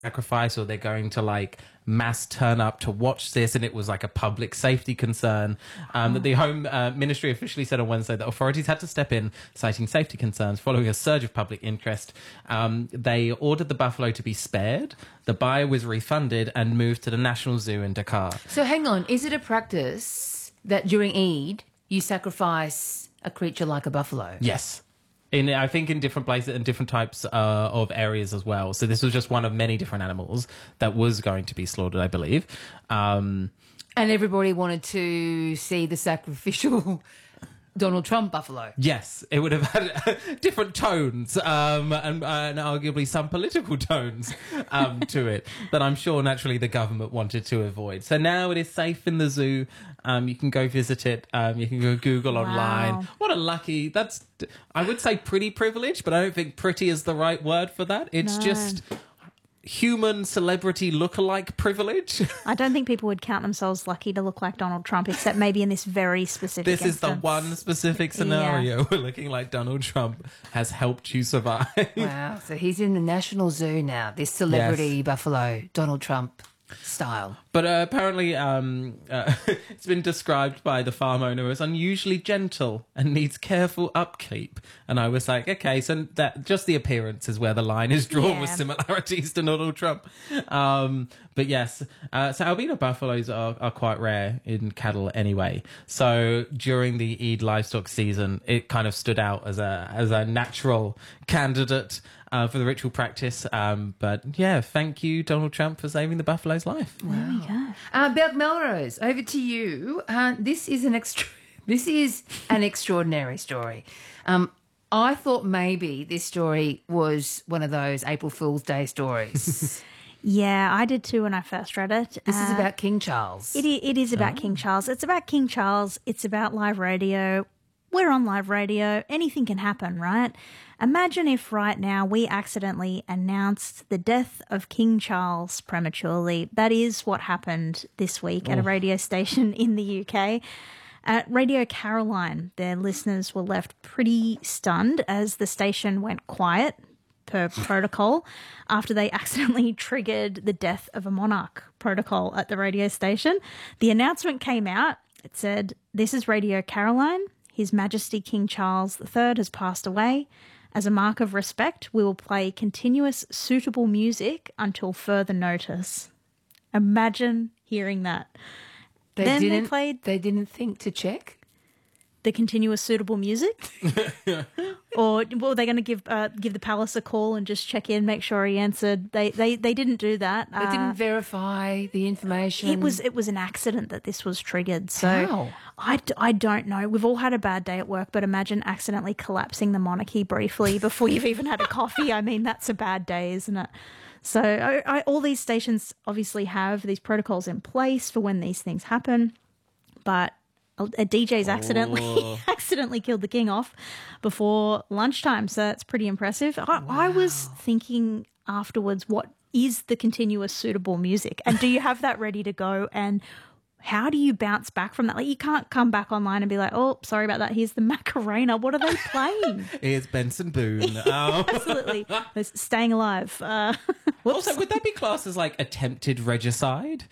sacrifice, or they're going to like mass turn up to watch this, and it was like a public safety concern. That the Home Ministry officially said on Wednesday that authorities had to step in, citing safety concerns following a surge of public interest. They ordered the buffalo to be spared. The buyer was refunded and moved to the National Zoo in Dakar. So hang on, is it a practice that during Eid you sacrifice a creature like a buffalo? Yes. I think in different places and different types of areas as well. So this was just one of many different animals that was going to be slaughtered, I believe. And everybody wanted to see the sacrificial Donald Trump buffalo. Yes, it would have had different tones and arguably some political tones to it that I'm sure naturally the government wanted to avoid. So now it is safe in the zoo. You can go visit it. You can go Google online. What a lucky... That's, I would say pretty privileged, but I don't think pretty is the right word for that. It's just human celebrity lookalike privilege. I don't think people would count themselves lucky to look like Donald Trump, except maybe in this very specific instance. Is the one specific scenario where looking like Donald Trump has helped you survive. Wow. So he's in the National Zoo now, this celebrity buffalo, Donald Trump style. But apparently it's been described by the farm owner as unusually gentle and needs careful upkeep. And I was like, okay, so that just the appearance is where the line is drawn with similarities to Donald Trump. But yes, so albino buffaloes are quite rare in cattle anyway. So during the Eid livestock season, it kind of stood out as a natural candidate for the ritual practice. But yeah, thank you, Donald Trump, for saving the buffalo's life. Wow. Bert Melrose, over to you. This is an extraordinary story. I thought maybe this story was one of those April Fool's Day stories. Yeah, I did too when I first read it. This is about King Charles. It is about King Charles. It's about King Charles. It's about live radio. We're on live radio. Anything can happen, right? Imagine if right now we accidentally announced the death of King Charles prematurely. That is what happened this week at a radio station in the UK. At Radio Caroline, their listeners were left pretty stunned as the station went quiet, per protocol, after they accidentally triggered the death of a monarch protocol at the radio station. The announcement came out. It said, "This is Radio Caroline. His Majesty King Charles III has passed away. As a mark of respect, we will play continuous suitable music until further notice." Imagine hearing that. They didn't think to check the continuous suitable music? Or were they going to give the palace a call and just check in, make sure he answered? They didn't do that. They didn't verify the information. It was an accident that this was triggered. So How? I don't know. We've all had a bad day at work, but imagine accidentally collapsing the monarchy briefly before you've even had a coffee. I mean, that's a bad day, isn't it? So all these stations obviously have these protocols in place for when these things happen, but a DJ's accidentally killed the king off before lunchtime, so that's pretty impressive. I was thinking afterwards, what is the continuous suitable music? And do you have that ready to go? And how do you bounce back from that? Like, you can't come back online and be like, oh, sorry about that. Here's the Macarena. What are they playing? Here's Benson Boone. Absolutely. It's Staying Alive. Also, would that be classed as like attempted regicide?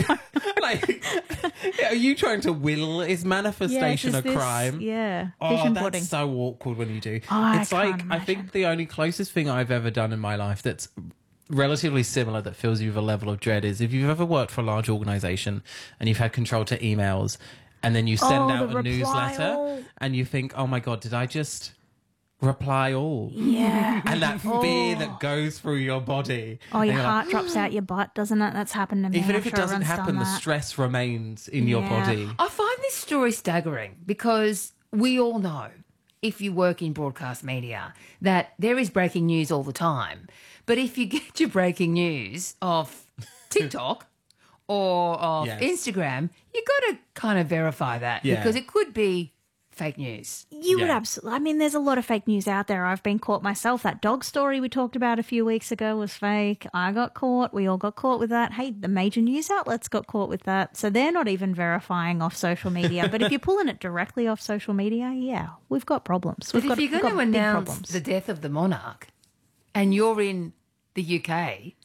Are you trying to will? Is manifestation a crime? Yeah. Oh, that's so awkward when you do. It's like, I think the only closest thing I've ever done in my life that's relatively similar that fills you with a level of dread is if you've ever worked for a large organisation and you've had control to emails and then you send out a newsletter and you think, oh my God, did I just reply all? Yeah. And that fear that goes through your body. Oh, your heart drops out your butt, doesn't it? That's happened to me. Even if it doesn't happen, the stress remains in your body. I find this story staggering because we all know, if you work in broadcast media, that there is breaking news all the time. But if you get your breaking news off TikTok or off Instagram, you've got to kind of verify that because it could be fake news. You would absolutely. I mean, there's a lot of fake news out there. I've been caught myself. That dog story we talked about a few weeks ago was fake. I got caught. We all got caught with that. Hey, the major news outlets got caught with that. So they're not even verifying off social media. But if you're pulling it directly off social media, we've got problems. But if you're going to announce the death of the monarch and you're in the UK,